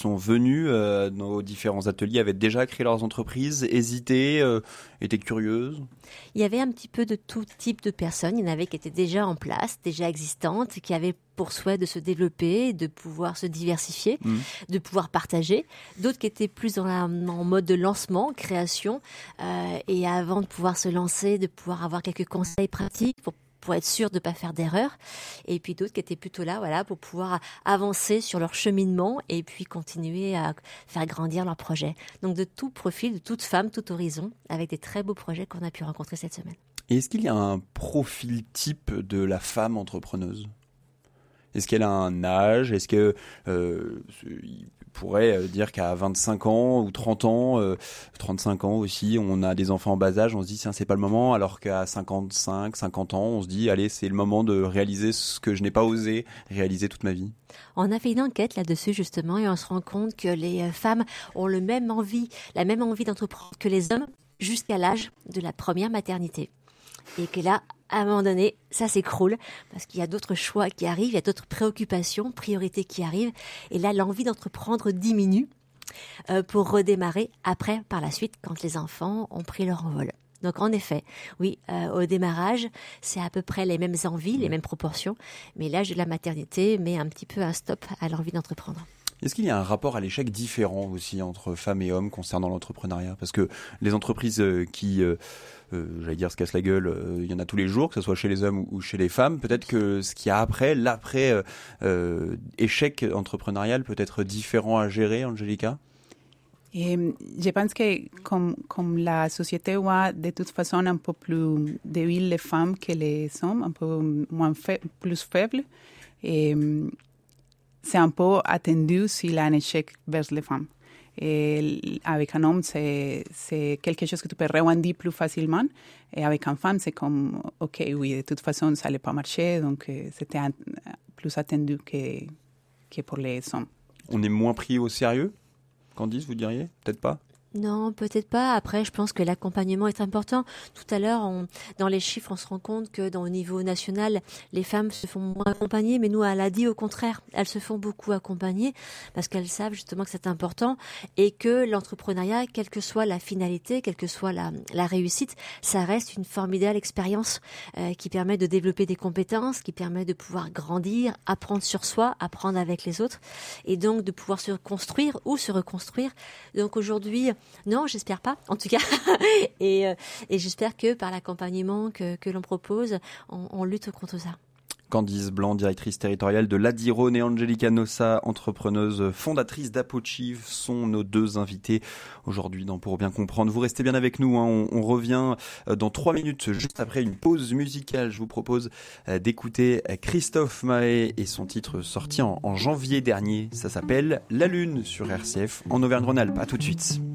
sont venues dans nos différents ateliers avaient déjà créé leurs entreprises, hésitaient, étaient curieuses? Il y avait un petit peu de tout type de personnes. Il y en avait qui étaient déjà en place, déjà existantes, qui avaient pour souhait de se développer, de pouvoir se diversifier, de pouvoir partager. D'autres qui étaient plus en mode de lancement, création, et avant de pouvoir se lancer, de pouvoir avoir quelques conseils pratiques pour être sûr de ne pas faire d'erreur. Et puis d'autres qui étaient plutôt là, voilà, pour pouvoir avancer sur leur cheminement et puis continuer à faire grandir leur projet. Donc de tout profil, de toute femme, tout horizon, avec des très beaux projets qu'on a pu rencontrer cette semaine. Et est-ce qu'il y a un profil type de la femme entrepreneuse? Est-ce qu'elle a un âge? Est-ce que il pourrait dire qu'à 25 ans ou 30 ans, 35 ans aussi, on a des enfants en bas âge, on se dit tiens, c'est pas le moment, alors qu'à 55, 50 ans, on se dit allez, c'est le moment de réaliser ce que je n'ai pas osé réaliser toute ma vie. On a fait une enquête là-dessus justement et on se rend compte que les femmes ont la même envie d'entreprendre que les hommes jusqu'à l'âge de la première maternité. Et que là, à un moment donné, ça s'écroule parce qu'il y a d'autres choix qui arrivent, il y a d'autres préoccupations, priorités qui arrivent. Et là, l'envie d'entreprendre diminue pour redémarrer après, par la suite, quand les enfants ont pris leur envol. Donc en effet, oui, au démarrage, c'est à peu près les mêmes envies, les mêmes proportions, mais l'âge de la maternité met un petit peu un stop à l'envie d'entreprendre. Est-ce qu'il y a un rapport à l'échec différent aussi entre femmes et hommes concernant l'entrepreneuriat? Parce que les entreprises qui, j'allais dire, se cassent la gueule, il y en a tous les jours, que ce soit chez les hommes ou chez les femmes. Peut-être que ce qu'il y a après, l'après échec entrepreneurial peut être différent à gérer, Angelica? Je pense que comme la société voit de toute façon un peu plus débiles les femmes que les hommes, un peu plus faibles, et c'est un peu attendu s'il y a un échec vers les femmes. Et avec un homme, c'est quelque chose que tu peux rebondir plus facilement. Et avec une femme, c'est comme, OK, oui, de toute façon, ça n'allait pas marcher. Donc, c'était plus attendu que pour les hommes. On est moins pris au sérieux, Candice, vous diriez? Peut-être pas? Non, peut-être pas. Après, je pense que l'accompagnement est important. Tout à l'heure, dans les chiffres, on se rend compte que au niveau national, les femmes se font moins accompagner, mais nous, à l'ADI, au contraire, elles se font beaucoup accompagner parce qu'elles savent justement que c'est important et que l'entrepreneuriat, quelle que soit la finalité, quelle que soit la réussite, ça reste une formidable expérience qui permet de développer des compétences, qui permet de pouvoir grandir, apprendre sur soi, apprendre avec les autres et donc de pouvoir se construire ou se reconstruire. Donc aujourd'hui, non, j'espère pas, en tout cas. et j'espère que par l'accompagnement que l'on propose, on lutte contre ça. Candice Blanc, directrice territoriale de l'ADI Rhône, et Angelica Nossa, entrepreneuse fondatrice d'Apochieve, sont nos deux invités aujourd'hui dans Pour bien comprendre. Vous restez bien avec nous, hein. On revient dans 3 minutes, juste après une pause musicale. Je vous propose d'écouter Christophe Mahé et son titre sorti en janvier dernier. Ça s'appelle La Lune sur RCF en Auvergne-Rhône-Alpes. À tout de suite.